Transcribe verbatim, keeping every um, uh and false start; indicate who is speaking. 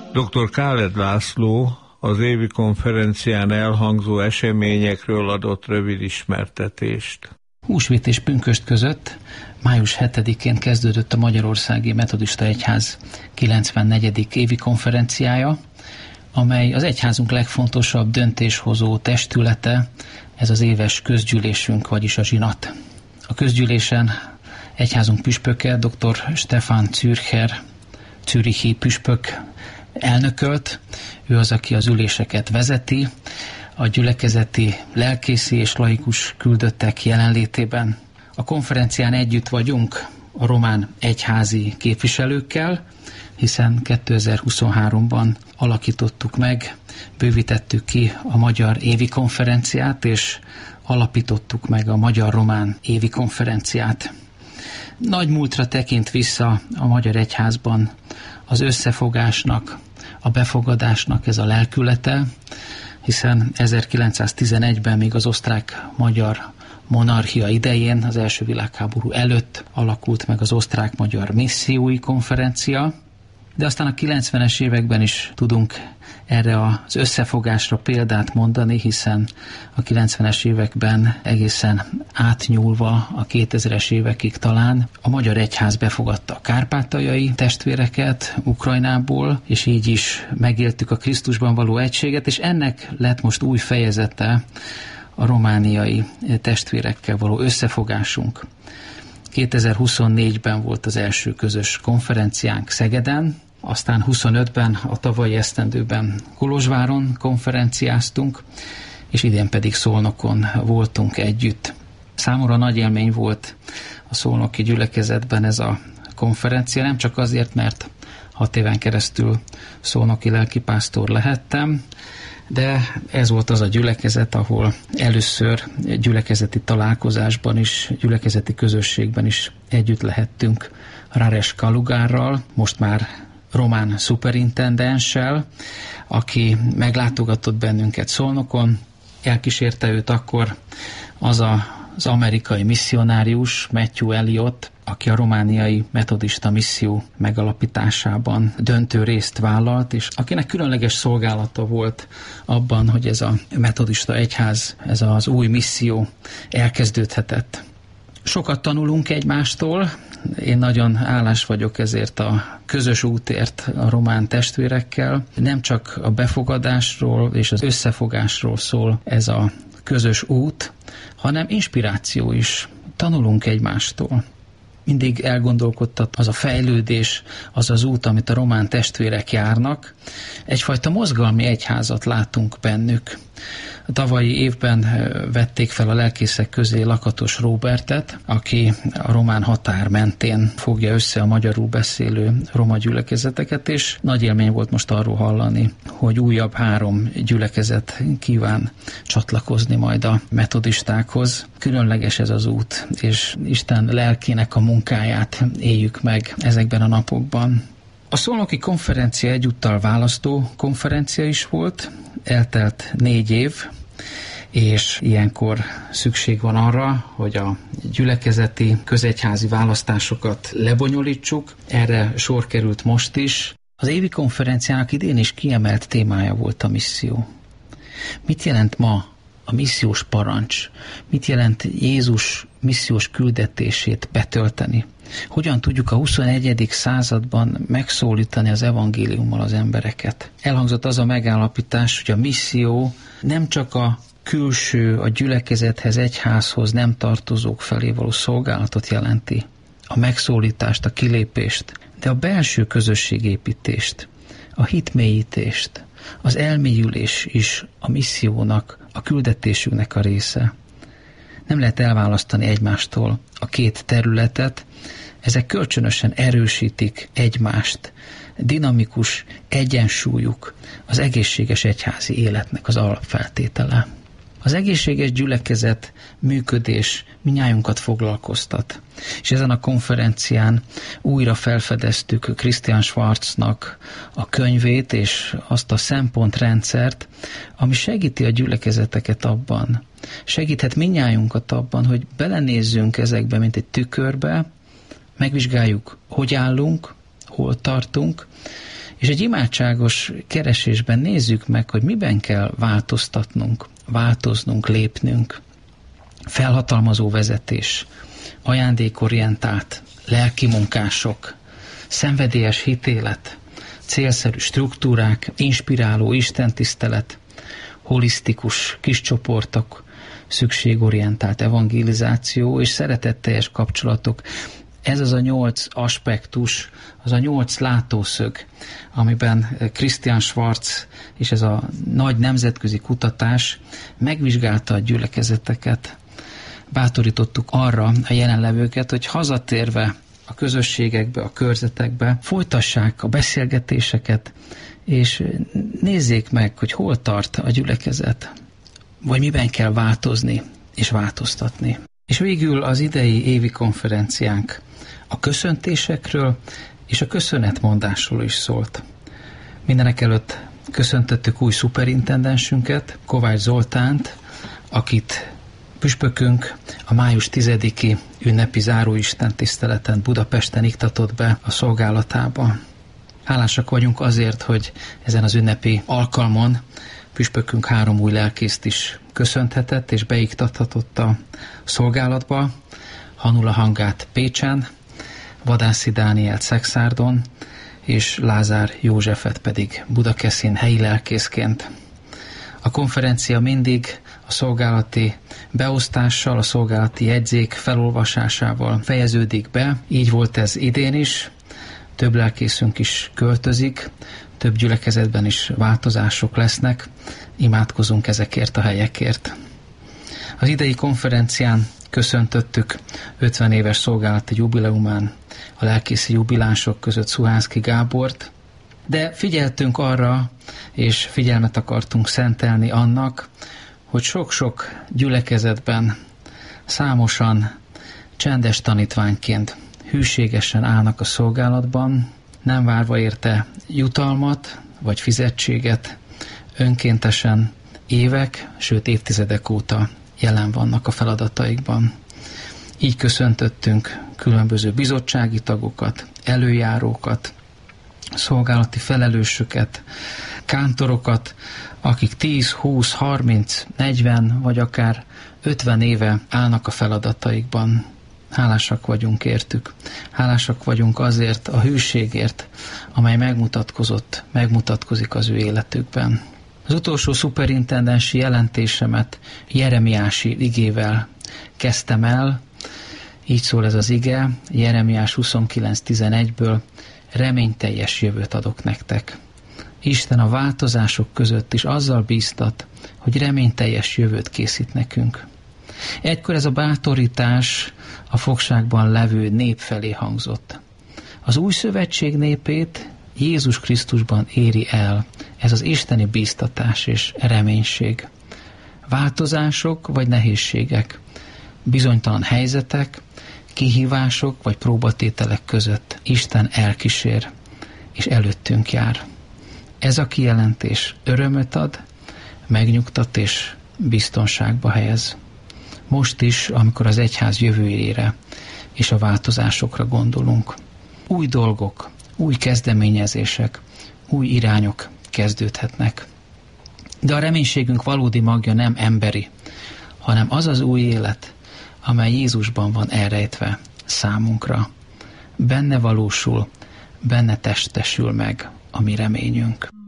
Speaker 1: doktor Káled László az évi konferencián elhangzó eseményekről adott rövid ismertetést.
Speaker 2: Húsvét és pünkösd között május hetedikén kezdődött a Magyarországi Metodista Egyház kilencvennegyedik évi konferenciája, amely az egyházunk legfontosabb döntéshozó testülete, ez az éves közgyűlésünk, vagyis a zsinat. A közgyűlésen egyházunk püspöke, dr. Stefan Zürcher, zürichi püspök elnökölt. Ő az, aki az üléseket vezeti, a gyülekezeti lelkészi és laikus küldöttek jelenlétében. A konferencián együtt vagyunk a román egyházi képviselőkkel, hiszen kétezer-huszonháromban alakítottuk meg, bővítettük ki a magyar évi konferenciát, és alapítottuk meg a magyar-román évi konferenciát. Nagy múltra tekint vissza a magyar egyházban az összefogásnak, a befogadásnak ez a lelkülete, hiszen ezerkilencszáztizenegyben még az osztrák-magyar monarchia idején, az első világháború előtt alakult meg az osztrák-magyar missziói konferencia, de aztán a kilencvenes években is tudunk erre az összefogásra példát mondani, hiszen a kilencvenes években egészen átnyúlva a kétezres évekig talán a magyar egyház befogadta a kárpátaljai testvéreket Ukrajnából, és így is megéltük a Krisztusban való egységet, és ennek lett most új fejezete a romániai testvérekkel való összefogásunk. kétezer-huszonnégyben volt az első közös konferenciánk Szegeden, aztán huszonötben, a tavalyi esztendőben Kolozsváron konferenciáztunk, és idén pedig Szolnokon voltunk együtt. Számomra nagy élmény volt a szolnoki gyülekezetben ez a konferencia, nem csak azért, mert hat éven keresztül szolnoki lelkipásztor lehettem, de ez volt az a gyülekezet, ahol először gyülekezeti találkozásban is, gyülekezeti közösségben is együtt lehettünk Rares Kalugárral, most már román szuperintendenssel, aki meglátogatott bennünket Szolnokon. Elkísérte őt akkor az a, az amerikai misszionárius Matthew Elliot, aki a romániai metodista misszió megalapításában döntő részt vállalt, és akinek különleges szolgálata volt abban, hogy ez a metodista egyház, ez az új misszió elkezdődhetett. Sokat tanulunk egymástól, én nagyon hálás vagyok ezért a közös útért a román testvérekkel. Nem csak a befogadásról és az összefogásról szól ez a közös út, hanem inspiráció is. Tanulunk egymástól. Mindig elgondolkodtat az a fejlődés, az az út, amit a román testvérek járnak. Egyfajta mozgalmi egyházat látunk bennük. A tavalyi évben vették fel a lelkészek közé Lakatos Róbertet, aki a román határ mentén fogja össze a magyarul beszélő roma gyülekezeteket, és nagy élmény volt most arról hallani, hogy újabb három gyülekezet kíván csatlakozni majd a metodistákhoz. Különleges ez az út, és Isten lelkének a munkáját éljük meg ezekben a napokban. A szolnoki konferencia egyúttal választó konferencia is volt, eltelt négy év, és ilyenkor szükség van arra, hogy a gyülekezeti közegyházi választásokat lebonyolítsuk. Erre sor került most is. Az évi konferenciának idén is kiemelt témája volt a misszió. Mit jelent ma a missziós parancs? Mit jelent Jézus missziós küldetését betölteni? Hogyan tudjuk a huszonegyedik században megszólítani az evangéliummal az embereket? Elhangzott az a megállapítás, hogy a misszió nem csak a külső, a gyülekezethez, egyházhoz nem tartozók felé való szolgálatot jelenti, a megszólítást, a kilépést, de a belső közösségépítést, a hitmélyítést, az elmélyülés is a missziónak, a küldetésünknek a része. Nem lehet elválasztani egymástól a két területet, ezek kölcsönösen erősítik egymást, dinamikus egyensúlyuk az egészséges egyházi életnek az alapfeltétele. Az egészséges gyülekezet működés mindnyájunkat foglalkoztat. És ezen a konferencián újra felfedeztük Christian Schwarznak a könyvét és azt a szempontrendszert, ami segíti a gyülekezeteket abban, segíthet mindnyájunkat abban, hogy belenézzünk ezekbe, mint egy tükörbe, megvizsgáljuk, hogy állunk, hol tartunk, És egy imádságos keresésben nézzük meg, hogy miben kell változtatnunk, változnunk, lépnünk. Felhatalmazó vezetés, ajándékorientált, lelkimunkások, szenvedélyes hitélet, célszerű struktúrák, inspiráló istentisztelet, holisztikus kiscsoportok, szükségorientált evangelizáció és szeretetteljes kapcsolatok. Ez az a nyolc aspektus, az a nyolc látószög, amiben Christian Schwarz és ez a nagy nemzetközi kutatás megvizsgálta a gyülekezeteket. Bátorítottuk arra a jelenlevőket, hogy hazatérve a közösségekbe, a körzetekbe folytassák a beszélgetéseket, és nézzék meg, hogy hol tart a gyülekezet, vagy miben kell változni és változtatni. És végül az idei évi konferenciánk a köszöntésekről és a köszönetmondásról is szólt. Mindenekelőtt köszöntöttük új szuperintendensünket, Kovács Zoltánt, akit püspökünk a május tizediki ünnepi záróisten tiszteleten Budapesten iktatott be a szolgálatába. Hálásak vagyunk azért, hogy ezen az ünnepi alkalmon püspökünk három új lelkészt is köszönthetett és beiktathatott a szolgálatba. Hanula Hangát Pécsen, Vadászi Dánielt Szexárdon, és Lázár Józsefet pedig Budakeszin helyi lelkészként. A konferencia mindig a szolgálati beosztással, a szolgálati jegyzék felolvasásával fejeződik be. Így volt ez idén is. Több lelkészünk is költözik, több gyülekezetben is változások lesznek. Imádkozunk ezekért a helyekért. Az idei konferencián köszöntöttük ötven éves szolgálati jubileumán a lelkészi jubilánsok között Szuhánszky Gábort, de figyeltünk arra, és figyelmet akartunk szentelni annak, hogy sok-sok gyülekezetben számosan csendes tanítványként hűségesen állnak a szolgálatban, nem várva érte jutalmat vagy fizetséget, önkéntesen évek, sőt évtizedek óta jelen vannak a feladataikban. Így köszöntöttünk különböző bizottsági tagokat, előjárókat, szolgálati felelősöket, kántorokat, akik tíz, húsz, harminc, negyven vagy akár ötven éve állnak a feladataikban. Hálásak vagyunk értük. Hálásak vagyunk azért a hűségért, amely megmutatkozott, megmutatkozik az ő életükben. Az utolsó szuperintendensi jelentésemet Jeremiási igével kezdtem el. Így szól ez az ige, Jeremiás huszonkilenc tizenegyből: reményteljes jövőt adok nektek. Isten a változások között is azzal bíztat, hogy reményteljes jövőt készít nekünk. Egykor ez a bátorítás a fogságban levő nép felé hangzott. Az új szövetség népét Jézus Krisztusban éri el ez az isteni bíztatás és reménység. Változások vagy nehézségek, bizonytalan helyzetek, kihívások vagy próbatételek között Isten elkísér és előttünk jár. Ez a kijelentés örömöt ad, megnyugtat és biztonságba helyez. Most is, amikor az egyház jövőjére és a változásokra gondolunk. Új dolgok, új kezdeményezések, új irányok kezdődhetnek. De a reménységünk valódi magja nem emberi, hanem az az új élet, amely Jézusban van elrejtve számunkra. Benne valósul, benne testesül meg a mi reményünk.